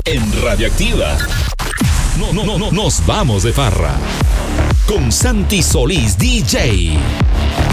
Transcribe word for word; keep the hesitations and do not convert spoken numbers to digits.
en Radioactiva. No, no, no, no, nos vamos de farra con Santi Solís D J.